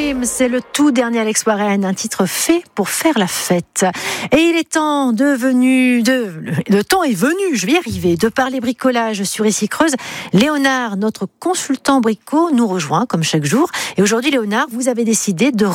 Dream, c'est le tout dernier Alex Warren, un titre fait pour faire la fête. Et il est temps le temps est venu, je vais y arriver, de parler bricolage sur Ici Creuse. Léonard, notre consultant brico, nous rejoint comme chaque jour. Et aujourd'hui, Léonard, vous avez décidé de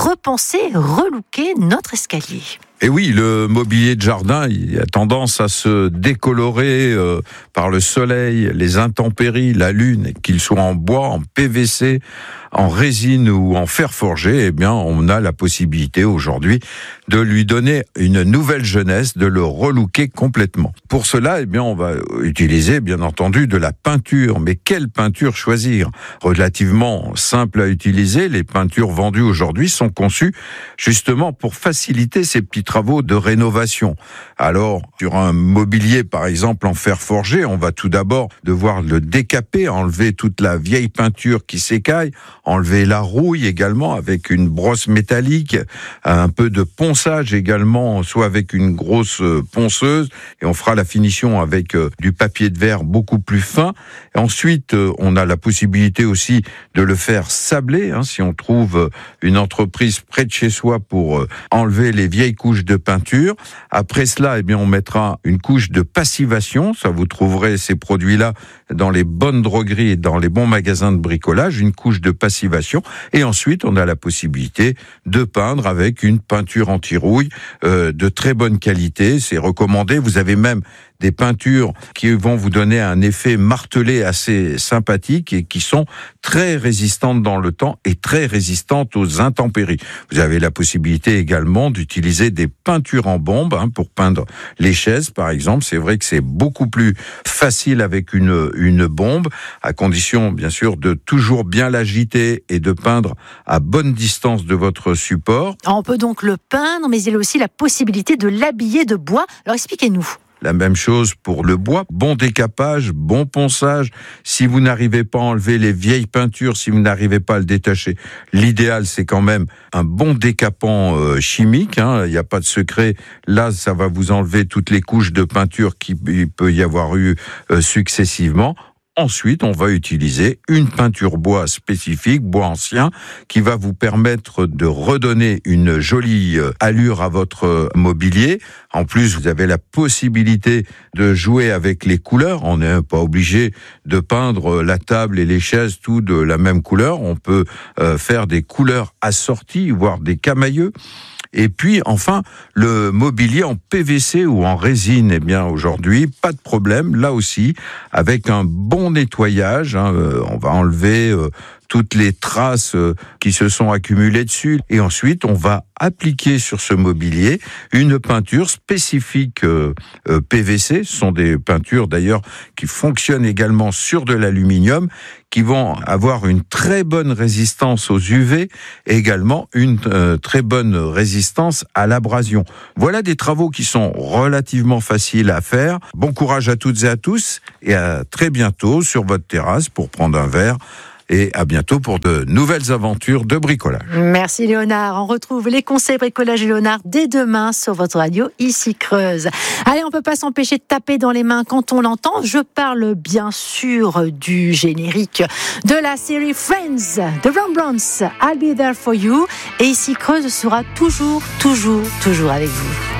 relooker notre escalier. Et oui, le mobilier de jardin, il a tendance à se décolorer par le soleil, les intempéries, la lune, qu'il soit en bois, en PVC, en résine ou en fer forgé. Eh bien, on a la possibilité aujourd'hui de lui donner une nouvelle jeunesse, de le relooker complètement. Pour cela, eh bien, on va utiliser, bien entendu, de la peinture. Mais quelle peinture choisir ? Relativement simple à utiliser, les peintures vendues aujourd'hui sont conçues justement pour faciliter ces petits travaux de rénovation. Alors, sur un mobilier, par exemple, en fer forgé, on va tout d'abord devoir le décaper, enlever toute la vieille peinture qui s'écaille, enlever la rouille également avec une brosse métallique, un peu de ponçage également, soit avec une grosse ponceuse, et on fera la finition avec du papier de verre beaucoup plus fin. Et ensuite, on a la possibilité aussi de le faire sabler, si on trouve une entreprise près de chez soi pour enlever les vieilles couches de peinture. Après cela, eh bien, on mettra une couche de passivation. Ça, vous trouverez ces produits-là dans les bonnes drogueries et dans les bons magasins de bricolage, une couche de passivation. Et ensuite, on a la possibilité de peindre avec une peinture anti-rouille de très bonne qualité. C'est recommandé. Vous avez même des peintures qui vont vous donner un effet martelé assez sympathique et qui sont très résistantes dans le temps et très résistantes aux intempéries. Vous avez la possibilité également d'utiliser des peintures en bombe pour peindre les chaises, par exemple. C'est vrai que c'est beaucoup plus facile avec une bombe, à condition, bien sûr, de toujours bien l'agiter et de peindre à bonne distance de votre support. On peut donc le peindre, mais il y a aussi la possibilité de l'habiller de bois. Alors expliquez-nous. La même chose pour le bois, bon décapage, bon ponçage. Si vous n'arrivez pas à enlever les vieilles peintures, si vous n'arrivez pas à le détacher, l'idéal c'est quand même un bon décapant chimique. Il n'y a pas de secret. Là, ça va vous enlever toutes les couches de peinture qu'il peut y avoir eu successivement. Ensuite, on va utiliser une peinture bois spécifique, bois ancien, qui va vous permettre de redonner une jolie allure à votre mobilier. En plus, vous avez la possibilité de jouer avec les couleurs. On n'est pas obligé de peindre la table et les chaises tout de la même couleur. On peut faire des couleurs assorties, voire des camailleux. Et puis, enfin, le mobilier en PVC ou en résine, eh bien, aujourd'hui, pas de problème, là aussi, avec un bon nettoyage, on va enlever toutes les traces qui se sont accumulées dessus. Et ensuite, on va appliquer sur ce mobilier une peinture spécifique PVC. Ce sont des peintures, d'ailleurs, qui fonctionnent également sur de l'aluminium, qui vont avoir une très bonne résistance aux UV et également une très bonne résistance à l'abrasion. Voilà des travaux qui sont relativement faciles à faire. Bon courage à toutes et à tous et à très bientôt sur votre terrasse pour prendre un verre. Et à bientôt pour de nouvelles aventures de bricolage. Merci Léonard. On retrouve les conseils bricolage de Léonard dès demain sur votre radio Ici Creuse. Allez, on ne peut pas s'empêcher de taper dans les mains quand on l'entend. Je parle bien sûr du générique de la série Friends de Rembrandts. I'll be there for you. Et Ici Creuse sera toujours avec vous.